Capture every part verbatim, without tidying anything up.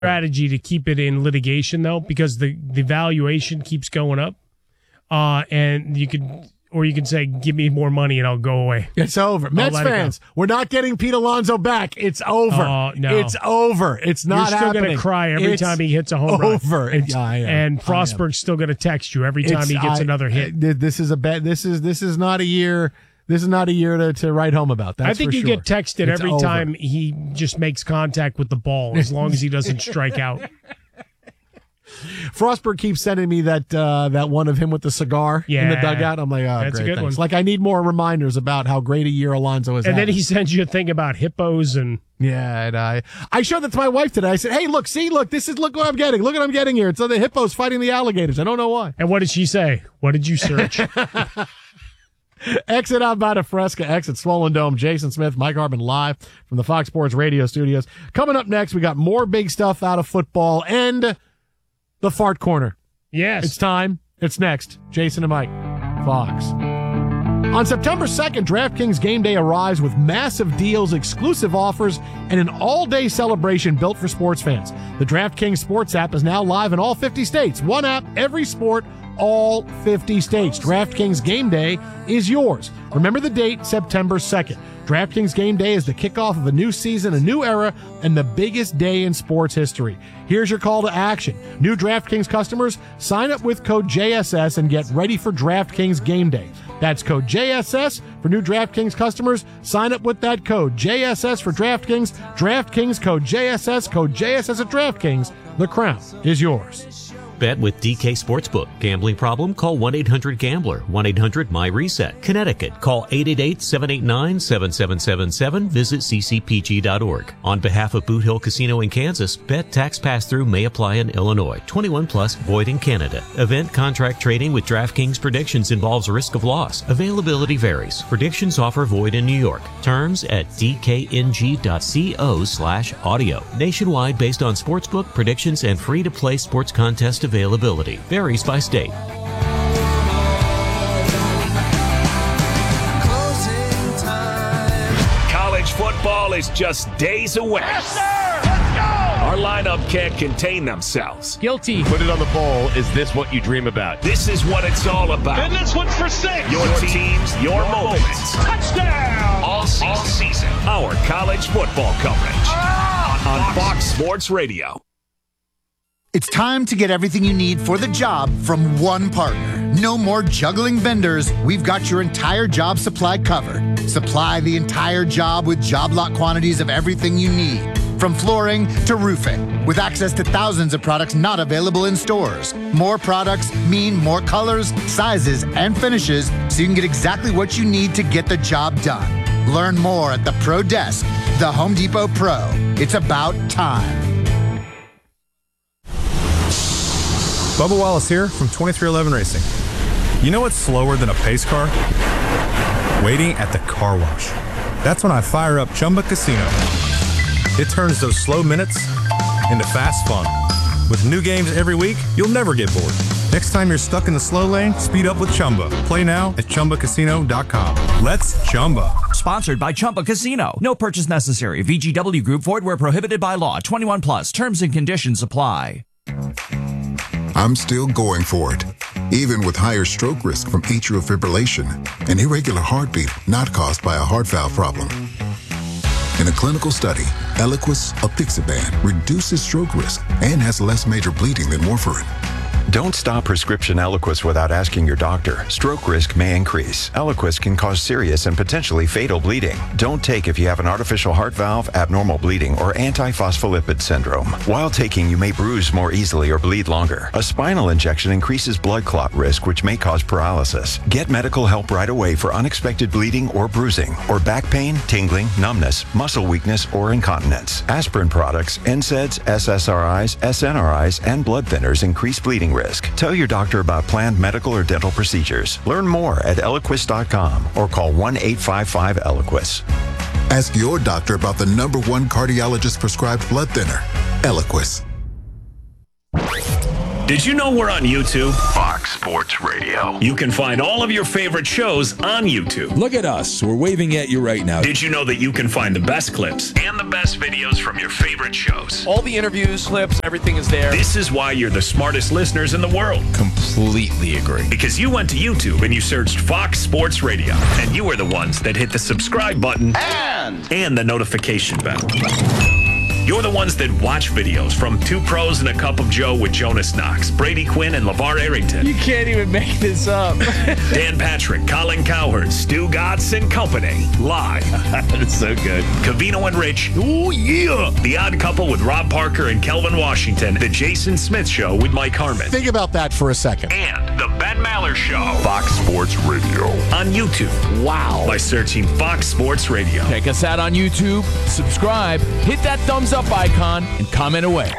strategy to keep it in litigation, though, because the, the valuation keeps going up. Uh, and you could, or you can say, give me more money and I'll go away. It's over. Mets fans, we're not getting Pete Alonso back. It's over. Uh, no. It's over. It's not You're still happening. going to cry every it's time he hits a home run. Over. And, yeah, I am. and Frostberg's still going to text you every time it's, he gets I, another hit. This is a bad, this is, this is not a year. This is not a year to, to write home about. That's I think for you sure. get texted it's every over. time he just makes contact with the ball, as long as he doesn't strike out. Frostberg keeps sending me that uh, that one of him with the cigar yeah, in the dugout. I'm like, oh, that's great, a good thanks. one. Like, I need more reminders about how great a year Alonso is. And having. then he sends you a thing about hippos and yeah, and I I showed that to my wife today. I said, hey, look, see, look, this is look what I'm getting. Look what I'm getting here. It's uh, the hippos fighting the alligators. I don't know why. And what did she say? What did you search? Exit out by the Fresca, exit Swollen Dome. Jason Smith, Mike Harmon live from the Fox Sports Radio studios. Coming up next, we got more big stuff out of football and the Fart Corner. Yes. It's time. It's next. Jason and Mike, Fox. On September second, DraftKings Game Day arrives with massive deals, exclusive offers, and an all-day celebration built for sports fans. The DraftKings Sports app is now live in all fifty states. One app, every sport, all fifty states. DraftKings Game Day is yours. Remember the date, September second. DraftKings Game Day is the kickoff of a new season, a new era, and the biggest day in sports history. Here's your call to action. New DraftKings customers, sign up with code J S S and get ready for DraftKings Game Day. That's code J S S for new DraftKings customers. Sign up with that code J S S for DraftKings. DraftKings code J S S, code J S S at DraftKings. The crown is yours. Bet with D K Sportsbook. Gambling problem? Call one eight hundred gambler. one eight hundred my reset. Connecticut. Call eight eight eight, seven eight nine, seven seven seven seven. Visit c c p g dot org. On behalf of Boot Hill Casino in Kansas, bet tax pass-through may apply in Illinois. twenty-one plus, void in Canada. Event contract trading with DraftKings Predictions involves risk of loss. Availability varies. Predictions offer void in New York. Terms at d k n g dot co slash audio. Nationwide based on sportsbook, predictions, and free-to-play sports contest availability. Varies by state. College football is just days away. Yes, sir! Let's go! Our lineup can't contain themselves. Guilty. Put it on the poll. Is this what you dream about? This is what it's all about. And this one's for six. Your teams, your moments. Touchdown! All season. All season. Our college football coverage Ah, on Fox Sports Radio. It's time to get everything you need for the job from one partner. No more juggling vendors. We've got your entire job supply covered. Supply the entire job with job lot quantities of everything you need, from flooring to roofing, with access to thousands of products not available in stores. More products mean more colors, sizes, and finishes, so you can get exactly what you need to get the job done. Learn more at the Pro Desk, the Home Depot Pro. It's about time. Bubba Wallace here from twenty-three eleven Racing. You know what's slower than a pace car? Waiting at the car wash. That's when I fire up Chumba Casino. It turns those slow minutes into fast fun. With new games every week, you'll never get bored. Next time you're stuck in the slow lane, speed up with Chumba. Play now at chumba casino dot com. Let's Chumba. Sponsored by Chumba Casino. No purchase necessary. V G W Group. Void where prohibited by law. twenty-one plus. Terms and conditions apply. I'm still going for it, even with higher stroke risk from atrial fibrillation, an irregular heartbeat not caused by a heart valve problem. In a clinical study, Eliquis apixaban reduces stroke risk and has less major bleeding than warfarin. Don't stop prescription Eliquis without asking your doctor. Stroke risk may increase. Eliquis can cause serious and potentially fatal bleeding. Don't take if you have an artificial heart valve, abnormal bleeding, or antiphospholipid syndrome. While taking, you may bruise more easily or bleed longer. A spinal injection increases blood clot risk, which may cause paralysis. Get medical help right away for unexpected bleeding or bruising, or back pain, tingling, numbness, muscle weakness, or incontinence. Aspirin products, N SAIDs, S S R Is, S N R Is, and blood thinners increase bleeding risk. Tell your doctor about planned medical or dental procedures. Learn more at eliquis dot com or call one eight five five Eliquis. Ask your doctor about the number one cardiologist prescribed blood thinner, Eliquis. Did you know we're on YouTube? Fox Fox Sports Radio. You can find all of your favorite shows on YouTube. Look at us. We're waving at you right now. Did you know that you can find the best clips and the best videos from your favorite shows? All the interviews, clips, everything is there. This is why you're the smartest listeners in the world. Completely agree. Because you went to YouTube and you searched Fox Sports Radio, and you were the ones that hit the subscribe button and, and the notification bell. You're the ones that watch videos from Two Pros and a Cup of Joe with Jonas Knox, Brady Quinn, and LeVar Arrington. You can't even make this up. Dan Patrick, Colin Cowherd, Stu Gatz and Company, live. That's so good. Covino and Rich. Oh, yeah. The Odd Couple with Rob Parker and Kelvin Washington. The Jason Smith Show with Mike Harmon. Think about that for a second. And the Ben Maller Show. Fox Sports Radio. On YouTube. Wow. By searching Fox Sports Radio. Check us out on YouTube. Subscribe. Hit that thumbs up icon and comment away.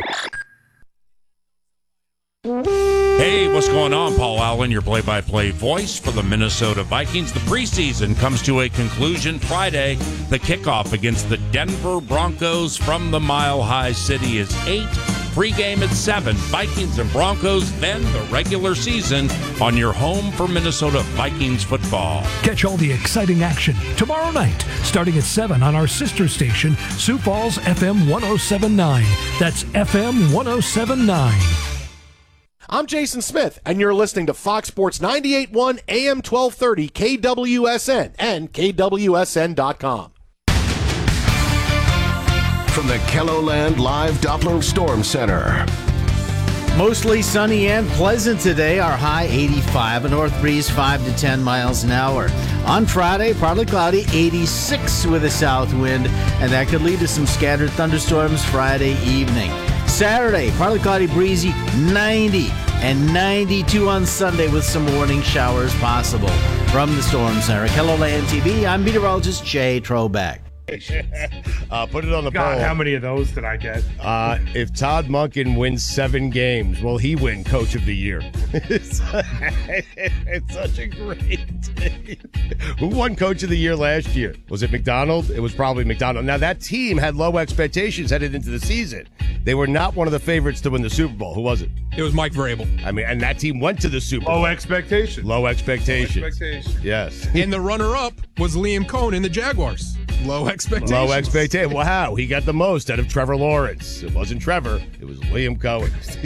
Hey, what's going on? Paul Allen, your play-by-play voice for the Minnesota Vikings. The preseason comes to a conclusion Friday. The kickoff against the Denver Broncos from the Mile High City is eight. Pre-game at seven. Vikings and Broncos, then the regular season on your home for Minnesota Vikings football. Catch all the exciting action tomorrow night, starting at seven on our sister station, Sioux Falls F M one oh seven point nine. That's F M one oh seven point nine. I'm Jason Smith, and you're listening to Fox Sports ninety-eight point one A M twelve thirty K W S N and K W S N dot com. From the KELOLAND Live Doppler Storm Center. Mostly sunny and pleasant today. Our high eighty-five, a north breeze five to ten miles an hour. On Friday, partly cloudy, eighty-six with a south wind, and that could lead to some scattered thunderstorms Friday evening. Saturday, partly cloudy, breezy, ninety, and ninety-two on Sunday with some morning showers possible. From the Storm Center, KELOLAND T V, I'm meteorologist Jay Trobeck. Uh, put it on the God, poll. how many of those did I get? Uh, if Todd Monken wins seven games, will he win Coach of the Year? it's, it's such a great thing. Who won Coach of the Year last year? Was it McDonald? It was probably McDonald. Now, that team had low expectations headed into the season. They were not one of the favorites to win the Super Bowl. Who was it? It was Mike Vrabel. I mean, and that team went to the Super Bowl. Low expectations. Low expectations. Low expectations. Yes. And the runner-up was Liam Cohn in the Jaguars. Low expectations. Low expectations. Wow, he got the most out of Trevor Lawrence. It wasn't Trevor. It was Liam Cohen.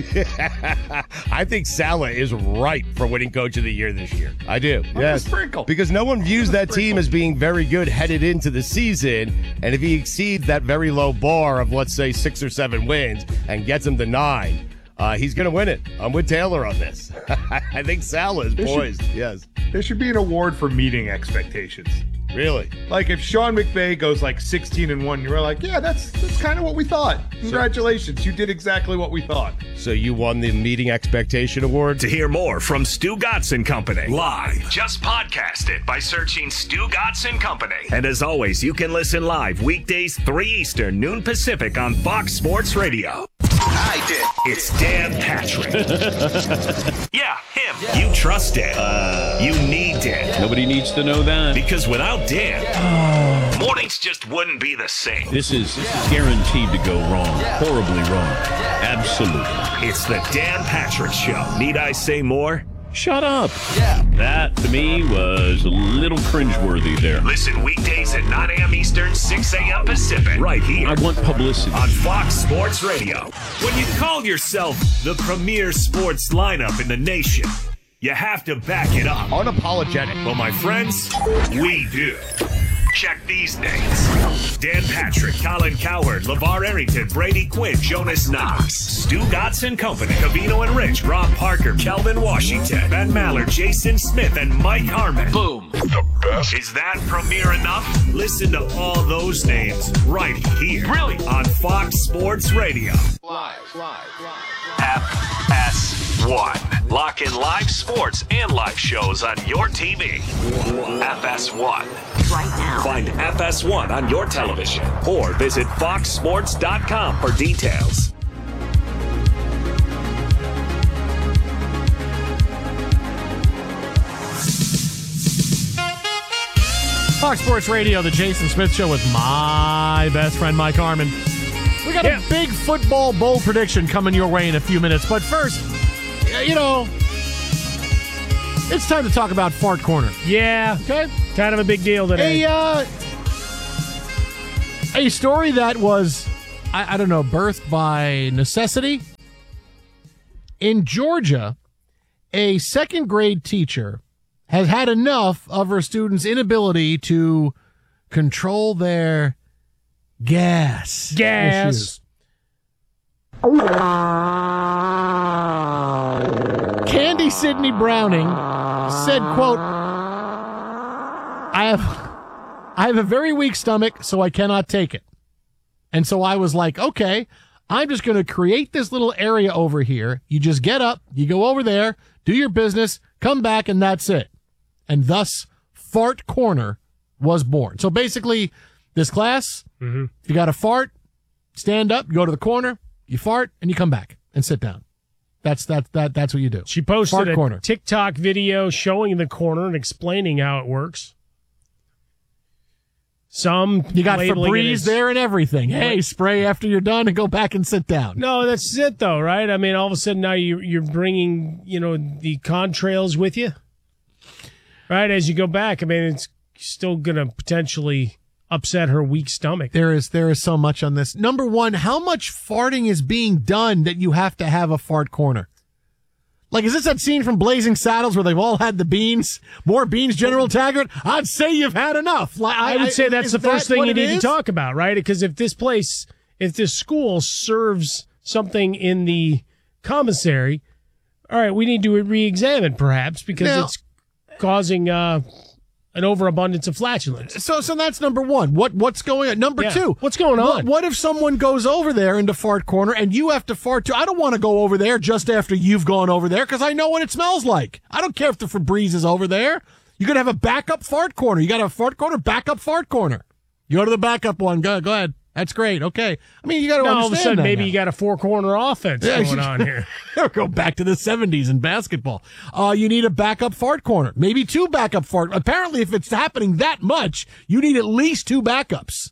I think Saleh is ripe for winning Coach of the Year this year. I do. Yes. Sprinkle. Because no one views that team as being very good headed into the season. And if he exceeds that very low bar of, let's say, six or seven wins and gets him to nine, uh, he's going to win it. I'm with Taylor on this. I think Saleh is poised. Should, yes. There should be an award for meeting expectations. Really? Like if Sean McVay goes like sixteen and one, you're like, yeah, that's that's kind of what we thought. Congratulations, so, you did exactly what we thought. So you won the meeting expectation award. To hear more from Stu Gatz and Company live, just podcast it by searching Stu Gatz and Company. And as always, you can listen live weekdays three Eastern, noon Pacific on Fox Sports Radio. I did. It's Dan Patrick. Yeah, him. Yeah. You trust Dan. Uh, you need Dan. Nobody needs to know that. Because without Dan, yeah. mornings just wouldn't be the same. This is yeah. guaranteed to go wrong. Yeah. Horribly wrong. Yeah. Absolutely. It's the Dan Patrick Show. Need I say more? Shut up. Yeah. That, to me, was a little cringeworthy there. Listen weekdays at nine a.m. Eastern, six a.m. Pacific. Right here. I want publicity. On Fox Sports Radio. When you call yourself the premier sports lineup in the nation, you have to back it up. Unapologetic. Well, my friends, we do. Check these names. Dan Patrick, Colin Cowherd, LeVar Arrington, Brady Quinn, Jonas Knox, Stu Gatz and Company, Covino and Rich, Rob Parker, Kelvin Washington, Ben Maller, Jason Smith, and Mike Harmon. Boom. The best. Is that premiere enough? Listen to all those names right here. Really? On Fox Sports Radio. Live, live, live. F S one. Lock in live sports and live shows on your T V. F S one. Right now. Find F S one on your television or visit fox sports dot com for details. Fox Sports Radio, the Jason Smith Show with my best friend Mike Harmon. We got yeah. a big football bowl prediction coming your way in a few minutes, but first, you know, It's time to talk about Fart Corner. Yeah. Okay. Kind of a big deal today. A, uh, a story that was, I, I don't know, birthed by necessity. In Georgia, a second grade teacher has had enough of her students' inability to control their gas. Gas. Issues. Candy Sidney Browning said, quote, I have I have a very weak stomach, so I cannot take it. And so I was like, okay, I'm just going to create this little area over here. You just get up, you go over there, do your business, come back, and that's it. And thus, Fart Corner was born. So basically, this class, mm-hmm. if you got a fart, stand up, you go to the corner, you fart, and you come back and sit down. That's that that that's what you do. She posted Fart a corner. TikTok video showing the corner and explaining how it works. Some You got labeling it Febreze as- there and everything. Hey, What? spray after you're done and go back and sit down. No, that's it though, right? I mean, all of a sudden now you you're bringing you know the contrails with you, right? As you go back, I mean, it's still gonna potentially upset her weak stomach. There is there is so much on this. Number one, how much farting is being done that you have to have a fart corner? Like, is this that scene from Blazing Saddles where they've all had the beans? More beans, General Taggart? I'd say you've had enough. Like, I would say that's is the first that thing what you it need is? to talk about, right? Because if this place, if this school serves something in the commissary, all right, we need to re-examine perhaps because Now- it's causing uh, an overabundance of flatulence. So, so that's number one. What, what's going on? Number Yeah. two, What's going what, on? what if someone goes over there into fart corner and you have to fart too? I don't want to go over there just after you've gone over there because I know what it smells like. I don't care if the Febreze is over there. You're gonna have a backup fart corner. You got a fart corner, backup fart corner. You go to the backup one. Go, go ahead. That's great. Okay. I mean, you got to Now, understand all of a sudden, that maybe now. you got a four-corner offense Yeah, going on here. Go back to the seventies in basketball. Uh, you need a backup fart corner. Maybe two backup fart. Apparently, if it's happening that much, you need at least two backups.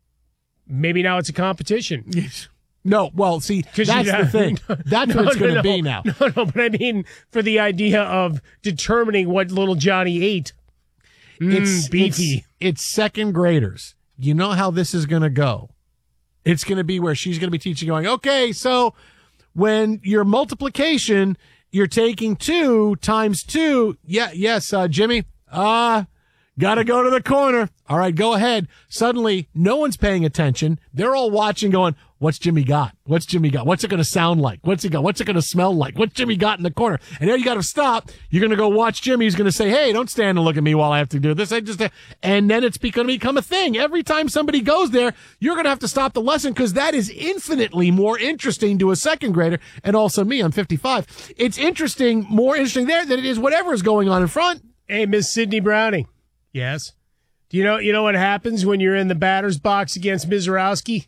Maybe now it's a competition. No, well, see, 'Cause that's you- the thing. That's No, what it's no, going to no. be now. No, no, but I mean for the idea of determining what little Johnny ate. Mm, It's beefy. It's, it's second graders. You know how this is going to go. It's going to be where she's going to be teaching, going, okay, so when your multiplication, you're taking two times two. Yeah, yes, uh, Jimmy. Uh, got to go to the corner. All right, go ahead. Suddenly, no one's paying attention. They're all watching, going, what's Jimmy got? What's Jimmy got? What's it going to sound like? What's he got? What's it going to smell like? What's Jimmy got in the corner? And there you got to stop. You're going to go watch Jimmy. He's going to say, hey, don't stand and look at me while I have to do this. I just, and then it's going to become a thing. Every time somebody goes there, you're going to have to stop the lesson because that is infinitely more interesting to a second grader. And also me, I'm fifty-five. It's interesting, more interesting there than it is whatever is going on in front. Hey, Miss Sidney Browning. Yes. Do you know you know what happens when you're in the batter's box against Mizorowski?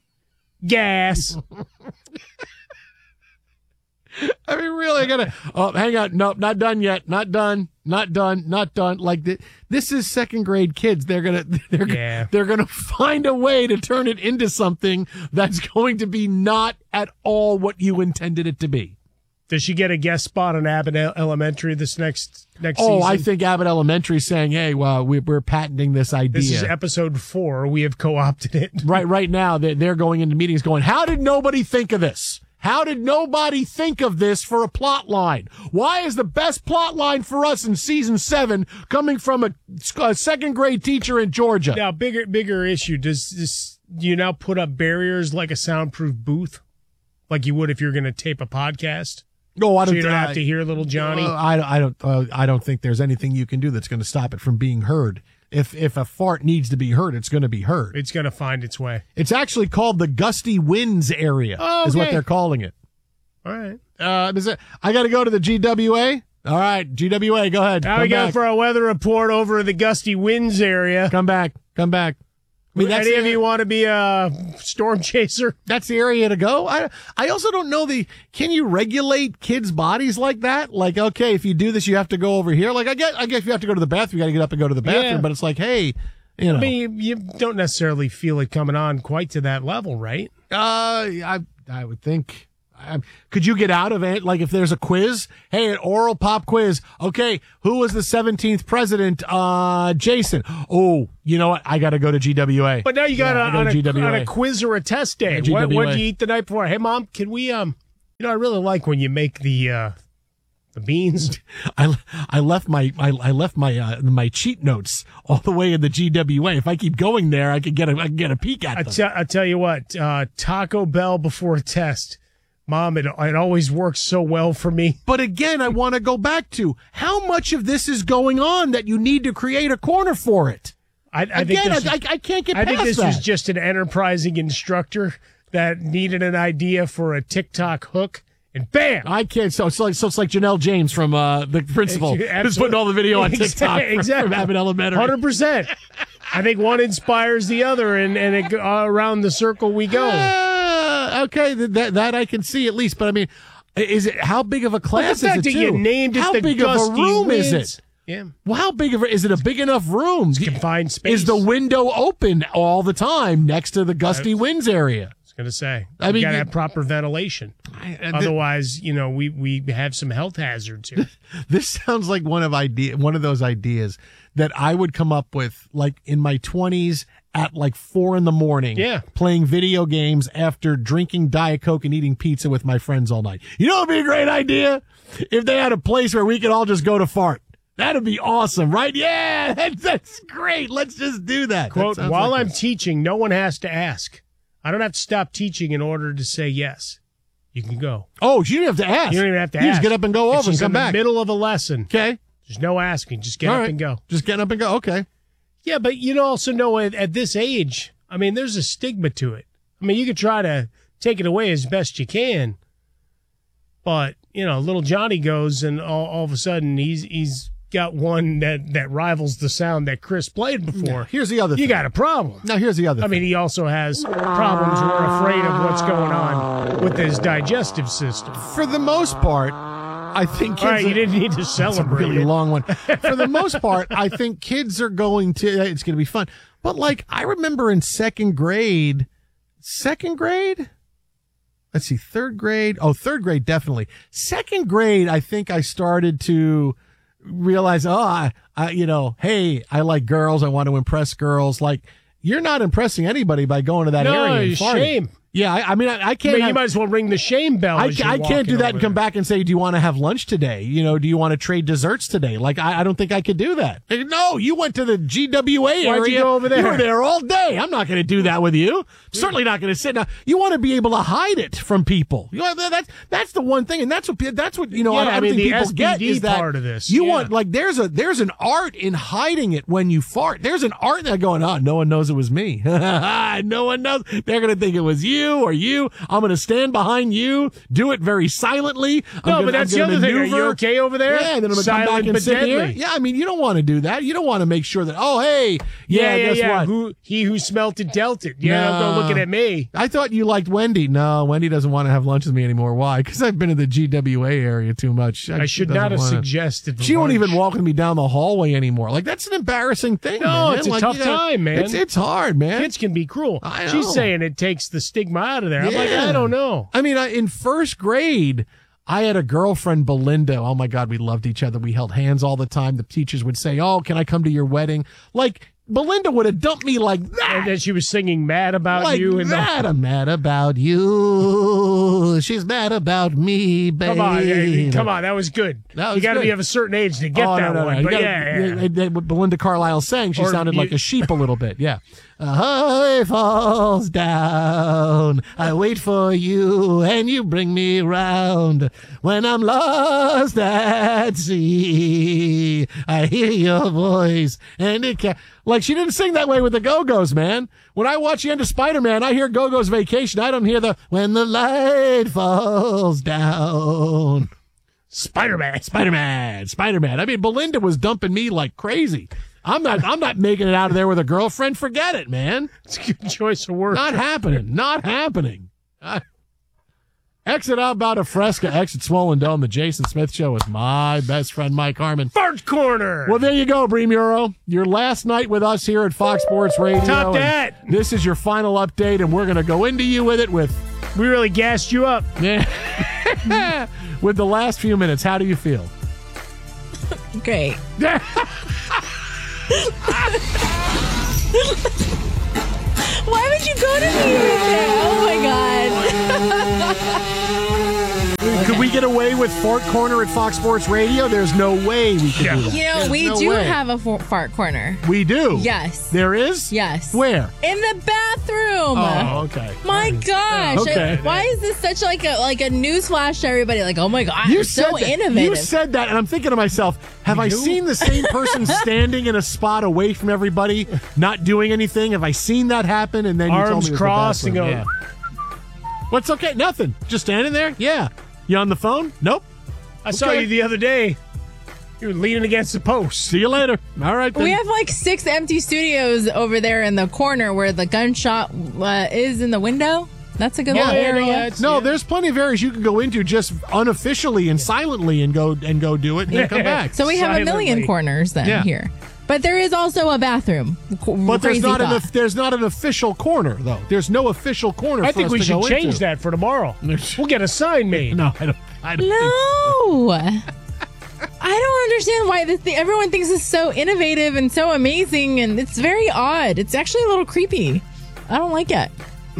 Gas. I mean, really, I gotta. Oh, hang on. Nope, not done yet. Not done. Not done. Not done. Like th- this is second grade kids. They're gonna. They're, Yeah. they're gonna find a way to turn it into something that's going to be not at all what you intended it to be. Does she get a guest spot on Abbott Elementary this next next Oh, season? I think Abbott Elementary is saying, "Hey, well, we, we're patenting this idea." This is episode four. We have co-opted it. right, right now, they're, they're going into meetings, going, "How did nobody think of this? How did nobody think of this for a plot line? Why is the best plot line for us in season seven coming from a, a second grade teacher in Georgia?" Now, bigger bigger issue. Does this do you now put up barriers like a soundproof booth, like you would if you're going to tape a podcast? No, I don't. So you don't I- have to hear little Johnny. Uh, I, I don't. Uh, I don't think there's anything you can do that's going to stop it from being heard. If if a fart needs to be heard, it's going to be heard. It's going to find its way. It's actually called the gusty winds area. Oh, is what okay. they're calling it. All right. Uh, is it, I got to go to the G W A. All right, G W A, go ahead. Now Come we go back. for a weather report over the gusty winds area. Come back. Come back. I mean, that's Any the, of you want to be a storm chaser? That's the area to go. I I also don't know the. Can you regulate kids' bodies like that? Like, okay, if you do this, you have to go over here. Like, I guess I guess if you have to go to the bathroom, you got to get up and go to the bathroom. Yeah. But it's like, hey, you know, I mean, you don't necessarily feel it coming on quite to that level, right? uh, I I would think. Um, could you get out of it? Like if there's a quiz, hey, an oral pop quiz. Okay, who was the seventeenth president? Uh, Jason. Oh, you know what? I got to go to G W A. But now you got yeah, a, go on, to a, on a quiz or a test day. Yeah, what what did you eat the night before? Hey, Mom, can we, um, you know, I really like when you make the, uh, the beans. I, I left my I, I left my uh, my cheat notes all the way in the G W A. If I keep going there, I could get a I can get a peek at I them. tell I tell you what, uh, Taco Bell before a test. Mom, it, it always works so well for me. But again, I want to go back to how much of this is going on that you need to create a corner for it. I, I again, think this I, is, I, I can't get I past think this that. was just an enterprising instructor that needed an idea for a TikTok hook, and bam! I can't. So it's like so it's like Janelle James from uh, the principal who's putting all the video on TikTok exactly. from Abbott Elementary. Hundred percent. I think one inspires the other, and and it, uh, around the circle we go. Uh, okay, that that I can see at least. But I mean, is it how big of a class the fact is it? that you too? named it how the big of a Gusty room is Winds. it? Yeah. Well, how big of a, is it? A big enough room? It's confined space. Is the window open all the time next to the gusty was, winds area? I was going to say. I you mean, got to you, have proper ventilation. I, uh, Otherwise, you know, we, we have some health hazards here. This sounds like one of idea, one of those ideas that I would come up with, like in my twenties at like four in the morning. Yeah. Playing video games after drinking Diet Coke and eating pizza with my friends all night. You know, it'd be a great idea if they had a place where we could all just go to fart. That'd be awesome, right? Yeah, that's, that's great. Let's just do that. Quote, that while like I'm a- teaching, no one has to ask. I don't have to stop teaching in order to say yes. You can go. Oh, you don't have to ask. You don't even have to you ask. just get up and go It's over and just come in the back. middle of a lesson. Okay. There's no asking. Just get All up right. and go. Just get up and go. Okay. Yeah, but you also know at, at this age, I mean, there's a stigma to it. I mean, you could try to take it away as best you can, but you know, little Johnny goes and all, all of a sudden he's he's got one that, that rivals the sound that Chris played before. Now, here's the other You thing. got a problem. Now, here's the other I thing. mean, he also has problems or afraid of what's going on with his digestive system. For the most part, I think kids All right, are- you didn't need to That's a celebrate really it. long one. For the most part, I think kids are going to, it's going to be fun. But like, I remember in second grade, second grade? Let's see, third grade. Oh, third grade, definitely. Second grade, I think I started to realize, oh, I, I, you know, hey, I like girls. I want to impress girls. Like, you're not impressing anybody by going to that No, area and it's farting. shame. Yeah, I, I mean, I, I I can't. mean, have- you might as well ring the shame bell. I, as you're I can't walking do that over and come there. back and say, do you want to have lunch today? You know, do you want to trade desserts today? Like, I, I don't think I could do that. Like, no, you went to the G W A area. Why'd you go over there? You were there all day. I'm not going to do that with you. Certainly not going to sit. Now, you want to be able to hide it from people. You know, that's, that's the one thing. And that's what, that's what, you know, Yeah, I, I I mean, think the people S B D get is that part of this, you yeah. want, like, there's a, there's an art in hiding it when you fart. There's an art that going, oh, no one knows it was me. No one knows. They're going to think it was you or you. I'm going to stand behind you, do it very silently. I'm No, gonna, but that's I'm the gonna other thing. Are maneuver. you okay over there? Yeah, and then I'm going to come Silent back and but sit here. deadly. Yeah, I mean, you don't want to do that. You don't want to make sure that, oh, hey, yeah, Yeah, yeah, guess yeah. what? Who he who smelt it dealt it. Yeah, don't go looking at me. I thought you liked Wendy. No, Wendy doesn't want to have lunch with me anymore. Why? Because I've been in the G W A area too much. I should not have suggested. She won't lunch. even walk with me down the hallway anymore. Like, that's an embarrassing thing. No, man. it's a Like, tough you gotta- time, man. It's, it's hard, man. Kids can be cruel. I She's know. saying it takes the stigma out of there. I'm like, Yeah. I don't know. I mean, I, in first grade, I had a girlfriend, Belinda. Oh my God, we loved each other. We held hands all the time. The teachers would say, "Oh, can I come to your wedding?" Like, Belinda would have dumped me like that. And then she was singing "Mad About like You" and that. I'm mad about you. She's mad about me, babe. Come on, yeah, come on, that was good. That was you got to good. be of a certain age to get Oh, that no, no, one. no. You But gotta- yeah, yeah. yeah, yeah, what Belinda Carlisle sang, she Or sounded you- like a sheep a little bit. Yeah. I falls down. I wait for you and you bring me round. When I'm lost at sea, I hear your voice and it can like she didn't sing that way with the Go-Go's, man. When I watch the end of Spider-Man, I hear Go-Go's Vacation. I don't hear the when the light falls down. Spider-Man, Spider-Man, Spider-Man. I mean, Belinda was dumping me like crazy. I'm not. I'm not making it out of there with a girlfriend. Forget it, man. It's a good choice of words. Not happening. Not happening. Uh, exit out about a Fresca. Exit Swollen Dome. The Jason Smith Show with my best friend Mike Harmon. Fart Corner. Well, there you go, Bree Muro. Your last night with us here at Fox Sports Radio. Top and that. This is your final update, and we're going to go into you with it with We really gassed you up. Yeah. With the last few minutes, how do you feel? Great. Why would you go to me like that? Oh, my God. Could we get away with Fart Corner at Fox Sports Radio? There's no way we could do that. You know, There's we no do way. have a for- fart corner. We do? Yes. There is? Yes. Where? In the bathroom. Oh, okay. My gosh. Okay. Why is this such like a like a news flash to everybody? Like, oh my God, you're so that, innovative. You said that, and I'm thinking to myself, have I do? seen the same person standing in a spot away from everybody, not doing anything? Have I seen that happen? And then you told Arms me it was the crossed and bathroom. go. Yeah. What's okay? Nothing. Just standing there? Yeah. You on the phone? Nope. I saw Okay. you the other day. You were leaning against the post. See you later. All right, then. We have like six empty studios over there in the corner where the gunshot uh, is in the window. That's a good Yeah, little yeah, no, area. that's- no, there's plenty of areas you can go into just unofficially and silently and go and go do it and then come back. So we have a million corners then Yeah. here. But there is also a bathroom. But there's Crazy not an thought. there's not an official corner though. There's no official corner. I for think us we to should go change into. that for tomorrow. We'll get a sign made. No, I don't. I don't think No. I don't understand why this thing, everyone thinks is so innovative and so amazing, and it's very odd. It's actually a little creepy. I don't like it.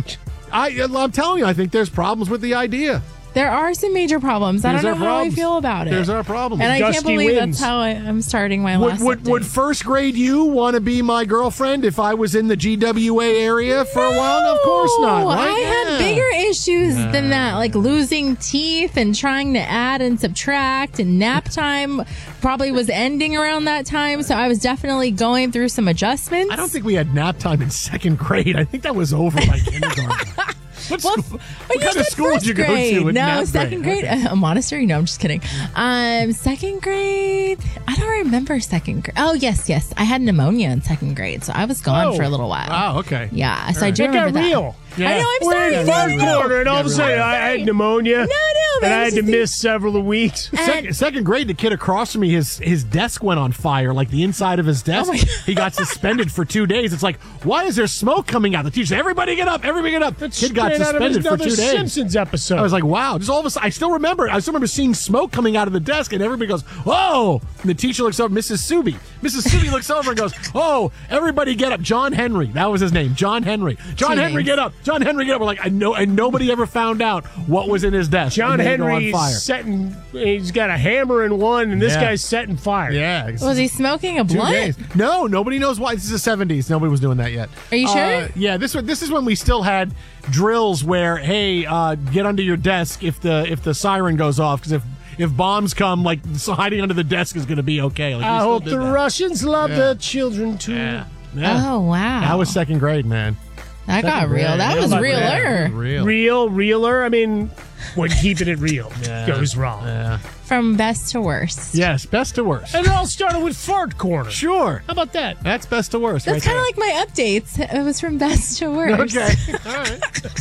I, I'm telling you, I think there's problems with the idea. There are some major problems. I There's don't our know how I problems. feel about it. There's our problem. And I can't Gusty believe winds. that's how I, I'm starting my Would, last would, update. would first grade you want to be my girlfriend if I was in the G W A area for a while? No, of course not. Right? I had Yeah. bigger issues Yeah. than that, like losing teeth and trying to add and subtract, and nap time probably was ending around that time, so I was definitely going through some adjustments. I don't think we had nap time in second grade. I think that was over by kindergarten. What, Well, school, Oh, what you kind of said school did first you go grade. to? in No, nap second grade. Okay. A monastery? No, I'm just kidding. Um, second grade. I don't remember second grade. Oh, yes, yes. I had pneumonia in second grade, so I was gone Oh. for a little while. Oh, okay. Yeah, so I do It got remember that. real. I know, I'm We're sorry. in No, fourth no, no. quarter, and all of a sudden I had pneumonia. No, no, and man, I had it's to just- miss several weeks. Second, second grade, the kid across from me, his his desk went on fire, like the inside of his desk. my he got suspended for two days. It's like, why is there smoke coming out? The teacher said, everybody get up, everybody get up. Kid got Straight out of suspended for another two days. Simpsons episode. I was like, wow. Just all of a sudden, I still remember. I still remember seeing smoke coming out of the desk, and everybody goes, "Whoa!" And the teacher looks over, Missus Subi. Missus Subi looks over and goes, "Oh, everybody get up!" John Henry, that was his name. John Henry. John Two Henry, names. get up! John Henry, get up! We're like, I know, and nobody ever found out what was in his desk. John And they go Henry on fire. is setting. He's got a hammer in one, and this Yeah. guy's setting fire. Yeah. Was he smoking a Two blunt? days. No, nobody knows why. This is the seventies. Nobody was doing that yet. Are you sure? Uh, yeah, this was- this is when we still had drills where, hey, uh, get under your desk if the if the siren goes off, because if if bombs come, like so hiding under the desk is going to be okay. Like, we I still hope did the that. Russians love Yeah. their children too. Yeah. Yeah. Oh, wow. That was second grade, man. That got Second real. grade. That Yeah, was but- realer. yeah, real. Real, realer. I mean, when keeping it real Yeah. goes wrong. Yeah. From best to worst. Yes, best to worst. And it all started with Fart Corner. Sure. How about that? That's best to worst. That's right kind of like my updates. It was from best to worst. Okay. All right.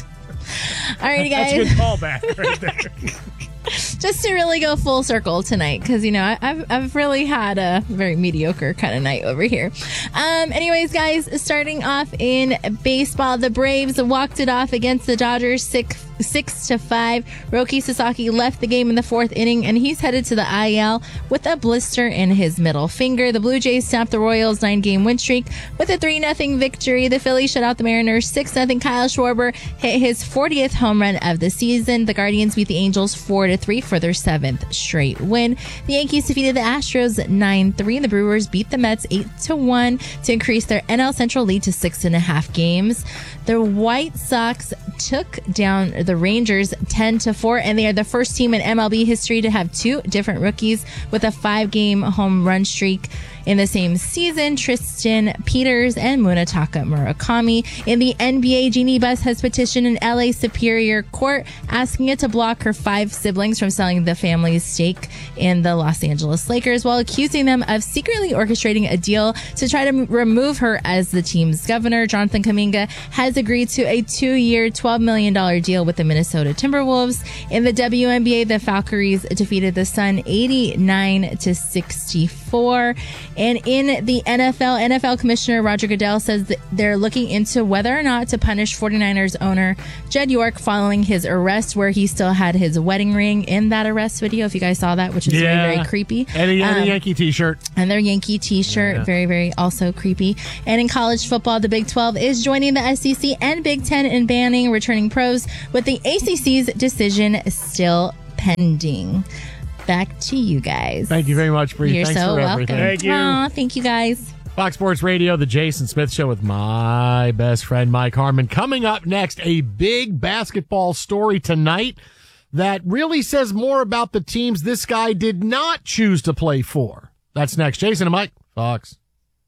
Alrighty, That's guys. a good callback right there. Just to really go full circle tonight, because you know I- I've I've really had a very mediocre kind of night over here. Um, anyways, guys, starting off in baseball, the Braves walked it off against the Dodgers six six to five. Roki Sasaki left the game in the fourth inning, and he's headed to the I L with a blister in his middle finger. The Blue Jays snapped the Royals' nine-game win streak with a three nothing victory. The Phillies shut out the Mariners six nothing. Kyle Schwarber hit his fortieth home run of the season. The Guardians beat the Angels four to three for their seventh straight win. The Yankees defeated the Astros nine three. The Brewers beat the Mets eight to one to increase their N L Central lead to six and a half games. The White Sox took down the Rangers ten to four, and they are the first team in M L B history to have two different rookies with a five-game home run streak in the same season. Tristan Peters and Munetaka Murakami. In the N B A, Jeannie Buss has petitioned an L A Superior Court asking it to block her five siblings from selling the family's stake in the Los Angeles Lakers, while accusing them of secretly orchestrating a deal to try to m- remove her as the team's governor. Jonathan Kuminga has agreed to a two-year, twelve million dollars deal with the Minnesota Timberwolves. In the W N B A, the Valkyries defeated the Sun eighty-nine to sixty-four. And in the N F L, N F L Commissioner Roger Goodell says that they're looking into whether or not to punish 49ers owner Jed York following his arrest, where he still had his wedding ring in that arrest video, if you guys saw that, which is Yeah. very, very creepy. And a, and a Um, Yankee t-shirt. And their Yankee t-shirt, Yeah. very, very also creepy. And in college football, the Big twelve is joining the S E C and Big ten in banning returning pros, with the A C C's decision still pending. Back to you guys. Thank you very much, Bree. You're Thanks so for welcome. everything. Thank you. Aw, thank you guys. Fox Sports Radio, the Jason Smith Show with my best friend, Mike Harmon. Coming up next, a big basketball story tonight that really says more about the teams this guy did not choose to play for. That's next. Jason and Mike, Fox.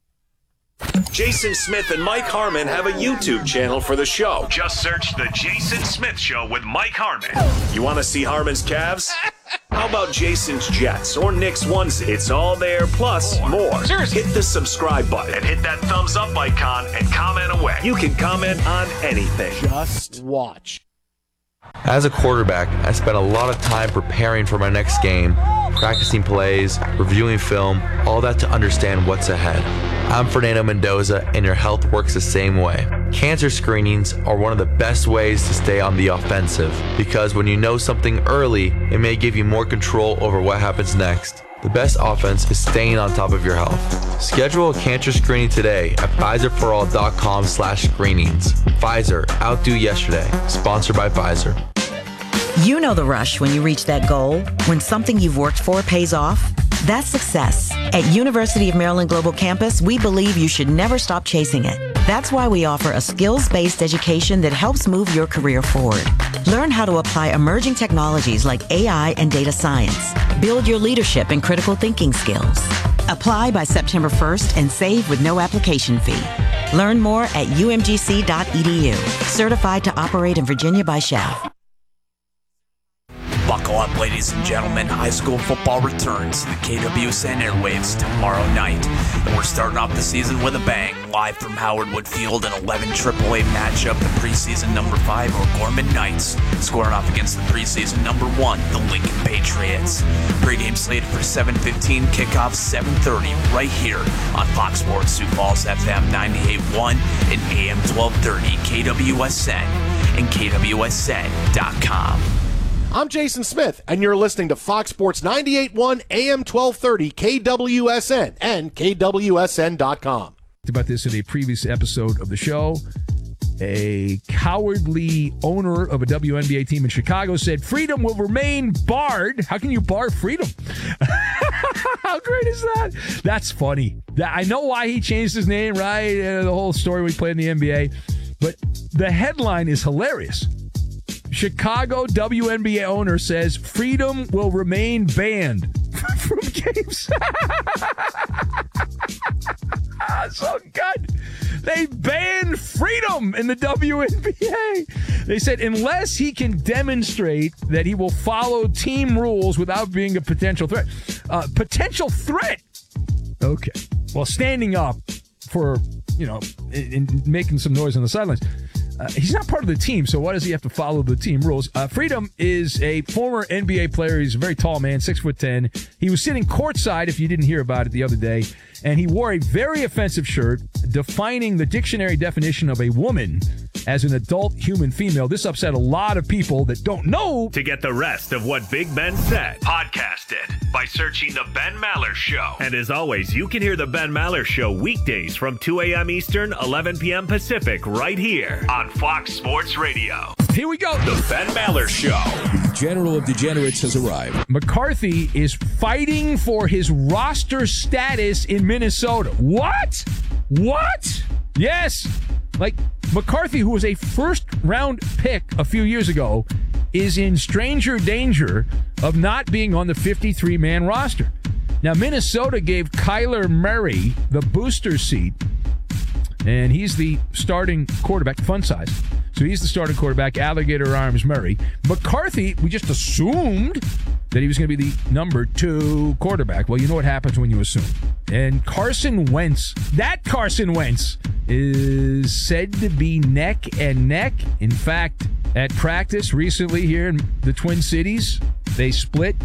Jason Smith and Mike Harmon have a YouTube channel for the show. Just search The Jason Smith Show with Mike Harmon. You want to see Harmon's calves? How about Jason's Jets or Nick's onesie? It's all there, plus more. Seriously. Hit the subscribe button and hit that thumbs up icon and comment away. You can comment on anything. Just watch. As a quarterback, I spent a lot of time preparing for my next game, practicing plays, reviewing film, all that to understand what's ahead. I'm Fernando Mendoza, and your health works the same way. Cancer screenings are one of the best ways to stay on the offensive, because when you know something early, it may give you more control over what happens next. The best offense is staying on top of your health. Schedule a cancer screening today at Pfizerforall.com slash screenings. Pfizer, outdo yesterday. Sponsored by Pfizer. You know the rush when you reach that goal, when something you've worked for pays off. That's success. At University of Maryland Global Campus, we believe you should never stop chasing it. That's why we offer a skills-based education that helps move your career forward. Learn how to apply emerging technologies like A I and data science. Build your leadership and critical thinking skills. Apply by September first and save with no application fee. Learn more at U M G C dot E D U. Certified to operate in Virginia by S H A F. Buckle up, ladies and gentlemen. High school football returns to the K W S N airwaves tomorrow night. And we're starting off the season with a bang. Live from Howard Wood Field, an eleven triple A matchup. The preseason number five O'Gorman Knights scoring off against the preseason number one, the Lincoln Patriots. Pre-game slated for seven fifteen, kickoff seven thirty, right here on Fox Sports Sioux Falls F M ninety-eight point one and A M twelve thirty, K W S N and K W S N dot com. I'm Jason Smith, and you're listening to Fox Sports ninety-eight point one A M twelve thirty, K W S N and K W S N dot com. About this in a previous episode of the show. A cowardly owner of a W N B A team in Chicago said freedom will remain barred. How can you bar freedom? How great is that? That's funny. I know why he changed his name, right? Uh, the whole story we played in the N B A. But the headline is hilarious. Chicago W N B A owner says freedom will remain banned from games. So good. They banned freedom in the W N B A. They said unless he can demonstrate that he will follow team rules without being a potential threat. Uh, potential threat. Okay. Well, standing up for, you know, and making some noise on the sidelines. Uh, he's not part of the team, so why does he have to follow the team rules? Uh, Freedom is a former N B A player. He's a very tall man, six foot ten. He was sitting courtside, if you didn't hear about it the other day, and he wore a very offensive shirt defining the dictionary definition of a woman as an adult human female. This upset a lot of people that don't know. To get the rest of what Big Ben said, podcast it by searching The Ben Maller Show. And as always, you can hear The Ben Maller Show weekdays from two a.m. Eastern, eleven p.m. Pacific, right here on Fox Sports Radio. Here we go. The Ben Maller Show. The General of Degenerates has arrived. McCarthy is fighting for his roster status in Minnesota. What? What? Yes. Like, McCarthy, who was a first-round pick a few years ago, is in stranger danger of not being on the fifty-three man roster. Now, Minnesota gave Kyler Murray the booster seat, and he's the starting quarterback, fun size. So he's the starting quarterback, Alligator Arms Murray. McCarthy, we just assumed that he was going to be the number two quarterback. Well, you know what happens when you assume. And Carson Wentz, that Carson Wentz, is said to be neck and neck. In fact, at practice recently here in the Twin Cities, they split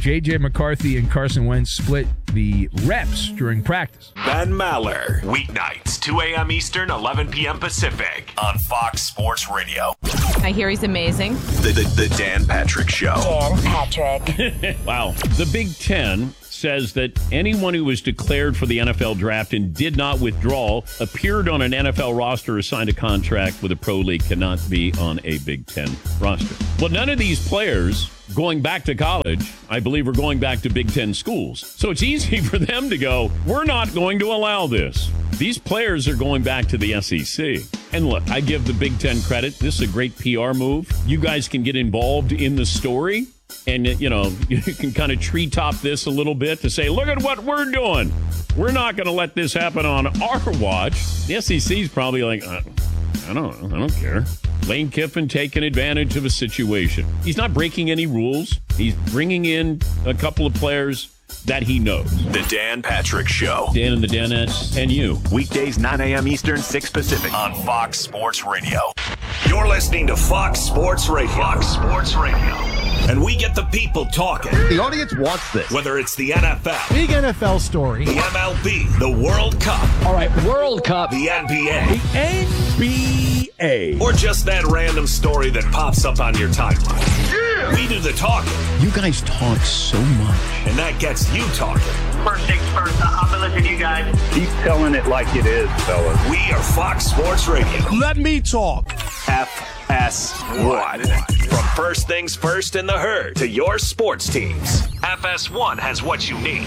J J McCarthy and Carson Wentz split the reps during practice. Ben Maller, weeknights, two a.m. Eastern, eleven p.m. Pacific, on Fox Sports Radio. I hear he's amazing. The, the, the Dan Patrick Show. Dan Patrick. Wow. The Big Ten says that anyone who was declared for the N F L draft and did not withdraw, appeared on an N F L roster, or signed a contract with a pro league, cannot be on a Big Ten roster. Well, none of these players going back to college, I believe, are going back to Big Ten schools. So it's easy for them to go, we're not going to allow this. These players are going back to the S E C. And look, I give the Big Ten credit. This is a great P R move. You guys can get involved in the story. And, you know, you can kind of treetop this a little bit to say, look at what we're doing. We're not going to let this happen on our watch. The S E C's probably like, I, I don't know. I don't care. Lane Kiffin taking advantage of a situation. He's not breaking any rules. He's bringing in a couple of players that he knows. The Dan Patrick Show. Dan and the Danettes and you. Weekdays, nine a.m. Eastern, six Pacific, on Fox Sports Radio. You're listening to Fox Sports Radio. Fox Sports Radio. And we get the people talking. The audience wants this. Whether it's the N F L, Big N F L story, the M L B, the World Cup. All right, World Cup. The N B A. The N B A. Or just that random story that pops up on your timeline. Yeah. We do the talking. You guys talk so much. And that gets you talking. First things first, I'm gonna listen to you guys. Keep telling it like it is, fellas. We are Fox Sports Radio. Let me talk. F S one. From First Things First in the Herd to your sports teams, F S one has what you need.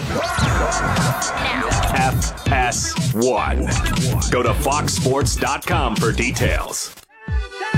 F S one. Go to fox sports dot com for details.